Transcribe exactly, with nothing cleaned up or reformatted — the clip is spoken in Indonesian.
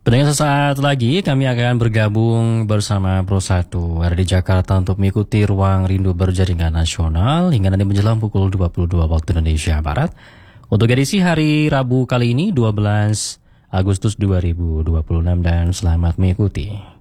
Pendengar, sesaat lagi kami akan bergabung bersama Pro satu ada di Jakarta untuk mengikuti Ruang Rindu Berjaringan Nasional hingga nanti menjelang pukul dua puluh dua waktu Indonesia Barat. Untuk edisi hari Rabu kali ini dua belas Agustus dua ribu dua puluh enam, dan selamat mengikuti.